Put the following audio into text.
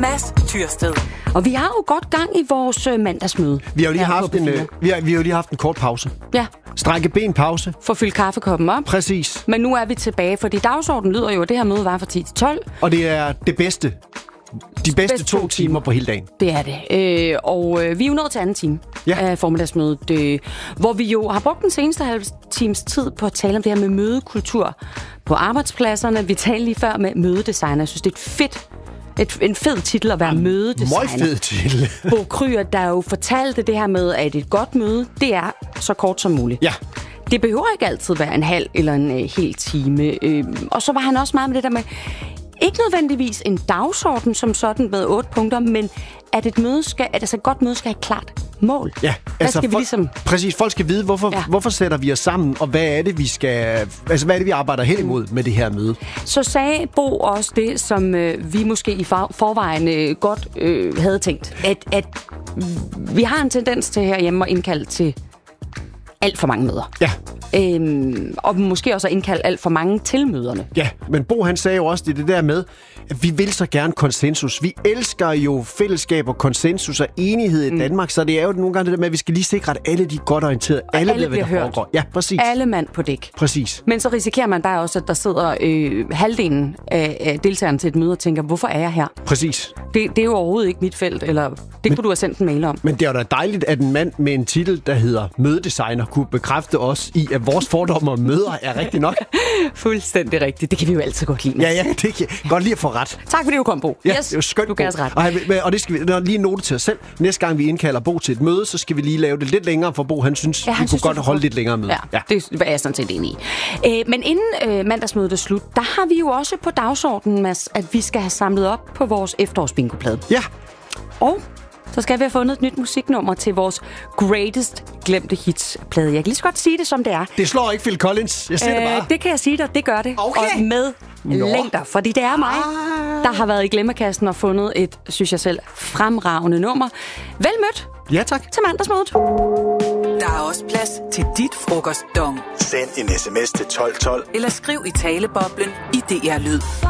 Mads Tyrsted. Og vi har jo godt gang i vores mandagsmøde. Vi har jo lige haft en kort pause. Ja. Strække ben pause. For at fylde kaffekoppen op. Præcis. Men nu er vi tilbage, fordi dagsordenen lyder jo, at det her møde var fra 10 til 12. Og det er det bedste. De bedste 2 timer på hele dagen. Det er det. Og vi er jo nået til anden time af formiddagsmødet, hvor vi jo har brugt den seneste halve times tid på at tale om det her med mødekultur på arbejdspladserne. Vi talte lige før med mødedesigner. Jeg synes, det er en fed titel at være mødedesigner. Meget fed titel. Bo Kryer, der jo fortalte det her med, at et godt møde, det er så kort som muligt. Ja. Det behøver ikke altid være en halv eller en hel time. Og så var han også meget med det der med, ikke nødvendigvis en dagsorden som sådan med 8 punkter, men at et godt møde skal have klart mål. Ja, præcis. Folk skal vide, hvorfor sætter vi os sammen, og hvad er det, vi arbejder hen imod med det her møde. Så sagde Bo også det, som vi måske i forvejen godt havde tænkt, at vi har en tendens til herhjemme at indkalde til alt for mange møder. Ja. Og måske også at indkalde alt for mange til møderne. Ja, men Bo han sagde jo også det der med, at vi vil så gerne konsensus. Vi elsker jo fællesskab og konsensus og enighed i Danmark, så det er jo nogle gange det der med, at vi skal lige sikre, at alle de er godt orienterede. Alle bliver hørt. Ja, præcis. Alle mand på dæk. Præcis. Men så risikerer man bare også, at der sidder halvdelen af deltagerne til et møde og tænker, hvorfor er jeg her? Præcis. Det er jo overhovedet ikke mit felt, eller kunne du have sendt en mail om. Men det er jo da dejligt, at en mand med en titel, der hedder mødedesigner, kunne bekræfte os i, at vores fordomme om møder er rigtig nok. Fuldstændig rigtigt. Det kan vi jo altid godt lide. Ja, det kan godt lide at få ret. Tak fordi du kom, Bo. Ja, det er jo skønt, du gav os ret. Og det skal vi lige note til os selv. Næste gang vi indkalder Bo til et møde, så skal vi lige lave det lidt længere, for Bo han synes, vi kunne godt holde lidt længere møde. Ja, det er jeg sådan set enig i. Men inden mandagsmødet er slut, der har vi jo også på dagsordenen, Mads, at vi skal have samlet op på vores efterårsbingoplade. Ja. Og så skal vi have fundet et nyt musiknummer til vores greatest glemte hits-plade. Jeg kan lige så godt sige det, som det er. Det slår ikke Phil Collins. Jeg siger det bare. Det kan jeg sige dig. Det gør det. Okay. Og med længder. Fordi det er mig, der har været i glemmekassen og fundet et, synes jeg selv, fremragende nummer. Vel mødt. Ja, tak. Til mandagsmødet. Der er også plads til dit frokostdong. Send en sms til 1212. Eller skriv i taleboblen i DR Lyd.